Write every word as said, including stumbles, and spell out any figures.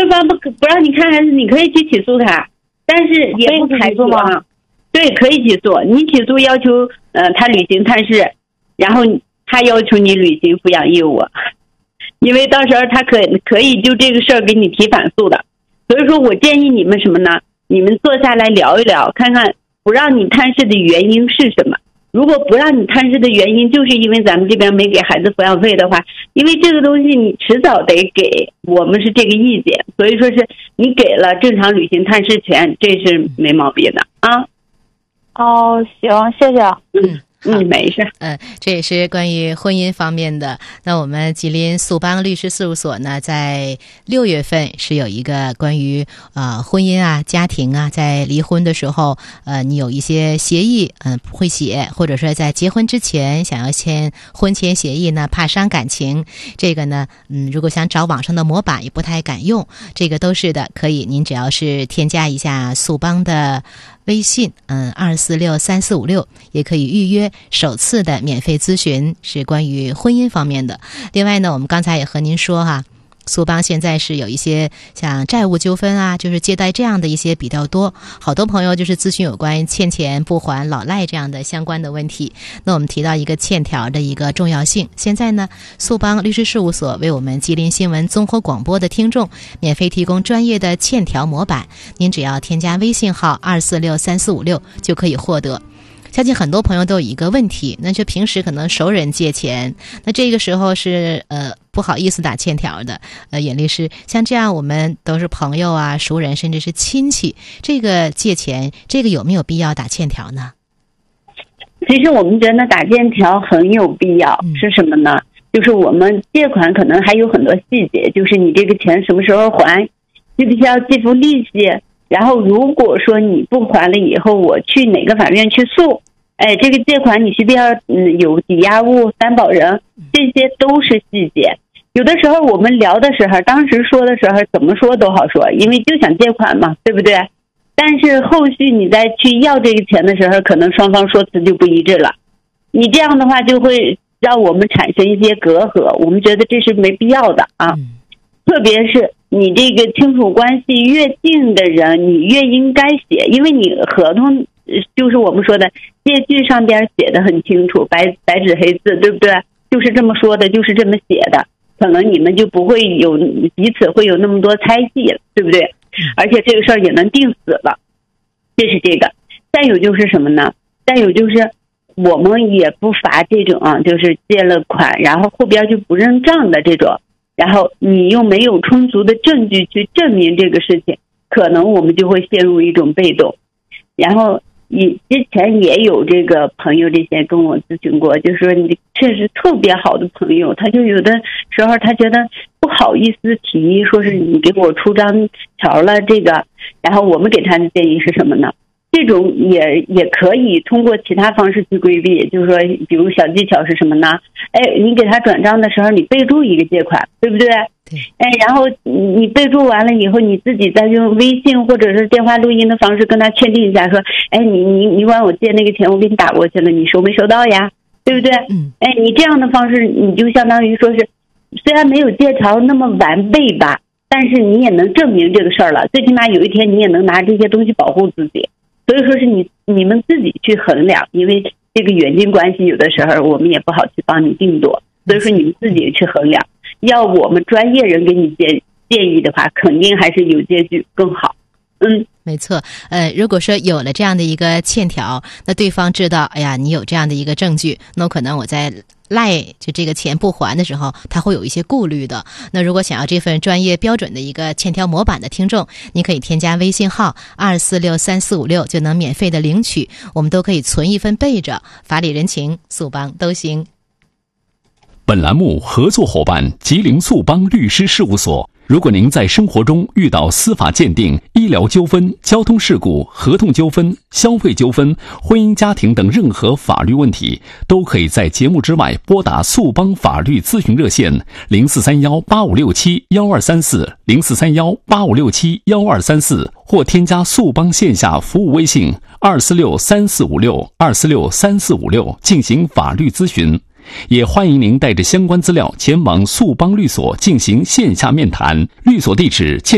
方不不让你看孩子，你可以去起诉他，但是也不排除啊。对，可以起诉。你起诉要求呃他履行探视，然后他要求你履行抚养义务，因为到时候他可可以就这个事儿给你提反诉的。所以说我建议你们什么呢？你们坐下来聊一聊，看看不让你探视的原因是什么。如果不让你探视的原因就是因为咱们这边没给孩子抚养费的话，因为这个东西你迟早得给，我们是这个意见，所以说是你给了正常履行探视权，这是没毛病的啊。 哦，行，谢谢。 嗯嗯，没事。 嗯，这也是关于婚姻方面的。那我们吉林素邦律师事务所呢，在六月份是有一个关于呃婚姻啊、家庭啊，在离婚的时候，呃，你有一些协议，嗯、呃，不会写，或者说在结婚之前想要签婚前协议呢，怕伤感情。这个呢，嗯，如果想找网上的模板，也不太敢用。这个都是的，可以，您只要是添加一下素邦的微信，嗯，二四六三四五六，也可以预约首次的免费咨询，是关于婚姻方面的。另外呢，我们刚才也和您说哈，素邦现在是有一些像债务纠纷啊，就是借贷这样的一些比较多，好多朋友就是咨询有关欠钱不还、老赖这样的相关的问题。那我们提到一个欠条的一个重要性，现在呢，素邦律师事务所为我们吉林新闻综合广播的听众免费提供专业的欠条模板，您只要添加微信号二四六三四五六就可以获得。相信很多朋友都有一个问题，那就平时可能熟人借钱，那这个时候是呃不好意思打欠条的。呃，尹律师，像这样我们都是朋友啊、熟人，甚至是亲戚，这个借钱，这个有没有必要打欠条呢？ 其实我们觉得打欠条很有必要， 嗯、 是什么呢？就是我们借款可能还有很多细节，就是你这个钱什么时候还，需不需要计付利息？然后如果说你不还了以后，我去哪个法院去诉？哎，这个借款你需不需要嗯有抵押物、担保人？这些都是细节。有的时候我们聊的时候，当时说的时候怎么说都好说，因为就想借款嘛，对不对？但是后续你再去要这个钱的时候，可能双方说辞就不一致了。你这样的话就会让我们产生一些隔阂，我们觉得这是没必要的啊。嗯、特别是你这个亲属关系越近的人，你越应该写，因为你合同就是我们说的借据上边写的很清楚，白白纸黑字，对不对？就是这么说的，就是这么写的，可能你们就不会有彼此会有那么多猜忌了，对不对？而且这个事儿也能定死了，这是这个。再有就是什么呢？再有就是我们也不乏这种啊，就是借了款，然后后边就不认账的这种，然后你又没有充足的证据去证明这个事情，可能我们就会陷入一种被动。然后你之前也有这个朋友这些跟我咨询过，就是说你确实特别好的朋友，他就有的时候他觉得不好意思提，说是你给我出张条了这个，然后我们给他的建议是什么呢？这种也也可以通过其他方式去规避，就是说比如小技巧是什么呢？哎，你给他转账的时候你备注一个借款，对不对？对。哎，然后你备注完了以后，你自己再用微信或者是电话录音的方式跟他确定一下，说哎你你你管我借那个钱我给你打过去了，你收没收到呀？对不对？嗯。哎，你这样的方式你就相当于说是虽然没有借条那么完备吧，但是你也能证明这个事儿了，最起码有一天你也能拿这些东西保护自己。所以说是你你们自己去衡量，因为这个远近关系有的时候我们也不好去帮你定夺，所以说你们自己去衡量。要我们专业人给你建建议的话，肯定还是有借据更好。嗯， 没错。呃，如果说有了这样的一个欠条，那对方知道，哎呀，你有这样的一个证据，那可能我在赖就这个钱不还的时候，他会有一些顾虑的。那如果想要这份专业标准的一个欠条模板的听众，你可以添加微信号二四六三四五六就能免费的领取，我们都可以存一份备着，法理人情素邦都行。 本栏目合作伙伴吉林素邦律师事务所。如果您在生活中遇到司法鉴定、医疗纠纷、交通事故、合同纠纷、消费纠纷、婚姻家庭等任何法律问题，都可以在节目之外拨打素邦法律咨询热线零四三幺八五六七幺二三四零四三幺八五六七幺二三四，或添加素邦线下服务微信二四六三四五六二四六三四五六进行法律咨询。也欢迎您带着相关资料前往素邦律所进行线下面谈，律所地址